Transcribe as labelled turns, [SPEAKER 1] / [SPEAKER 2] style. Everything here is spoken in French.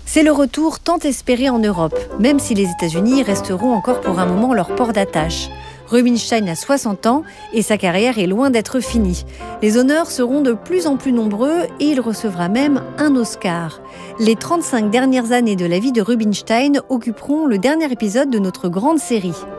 [SPEAKER 1] C'est le retour tant espéré en Europe, même si les États-Unis resteront encore pour un moment leur port d'attache. Rubinstein a 60 ans et sa carrière est loin d'être finie. Les honneurs seront de plus en plus nombreux et il recevra même un Oscar. Les 35 dernières années de la vie de Rubinstein occuperont le dernier épisode de notre grande série.